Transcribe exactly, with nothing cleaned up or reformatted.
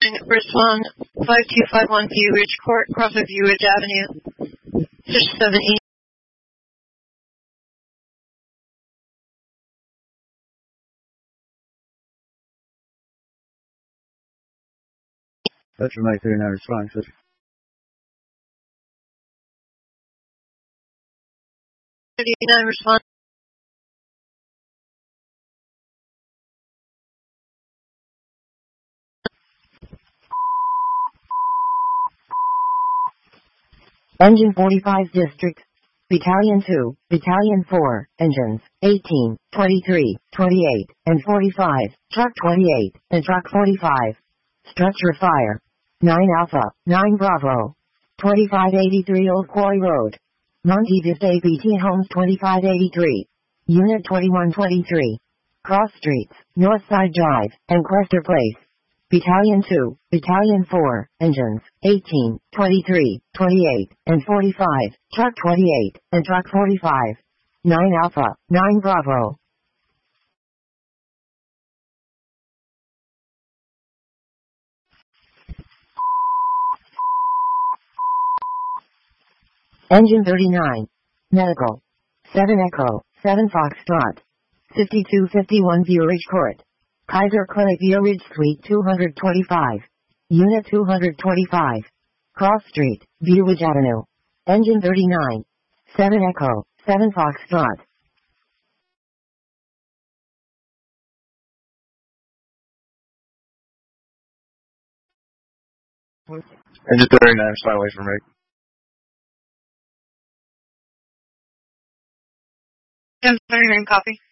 Respond five two five one View Ridge Court, Crawford View Ridge Avenue, six seven eight. That's your May thirty-nine response. thirty-nine response. Engine forty-five District. Battalion two, Battalion four, Engines eighteen, twenty-three, twenty-eight, and forty-five, Truck twenty-eight, and Truck forty-five. Structure fire. nine Alpha, nine Bravo. twenty-five eighty-three Old Quarry Road. Monte Vista A P T Homes twenty-five eighty-three. Unit twenty-one twenty-three. Cross Streets, Northside Drive, and Quester Place. Battalion two, Battalion four, Engines eighteen, twenty-three, twenty-eight, and forty-five, Truck twenty-eight, and Truck forty-five. nine Alpha, nine Bravo. Engine thirty-nine. Medical. seven Echo, seven Foxtrot. fifty-two fifty-one View Ridge Court. Kaiser Clinic View Ridge Suite two twenty-five. Unit two twenty-five. Cross Street, View Ridge Avenue. Engine thirty-nine. seven Echo, seven Foxtrot. Engine thirty-nine, sideways from Rick. Engine thirty-nine, copy.